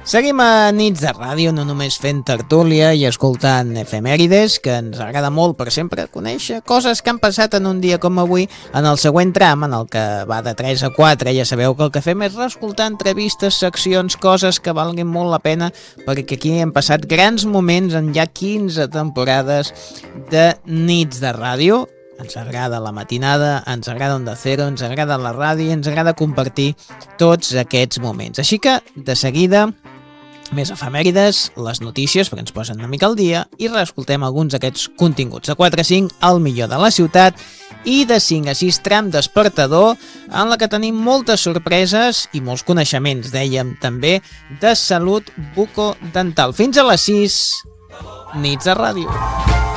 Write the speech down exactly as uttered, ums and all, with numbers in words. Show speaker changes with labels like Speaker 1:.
Speaker 1: Seguim a Nits de Ràdio, no només fent tertúlia i escoltant efemèrides, que ens agrada molt per sempre conèixer coses que han passat en un dia com avui. En el següent tram, en el que va de tres a quatre, ja sabeu que el que fem és reescoltar entrevistes, seccions, coses que valguin molt la pena, perquè aquí hem passat grans moments en ja quinze temporades de Nits de Ràdio. Ens agrada la matinada, ens agrada Onda Cero, ens agrada la ràdio i ens agrada compartir tots aquests moments. Així que, de seguida, més efemèrides, les notícies, perquè ens posen una mica al dia, i reescoltem alguns d'aquests continguts. De quatre a cinc, el millor de la ciutat, i de cinc a sis, tram despertador, en la que tenim moltes sorpreses i molts coneixements, dèiem també, de salut bucodental. Fins a les sis, Nits de Ràdio.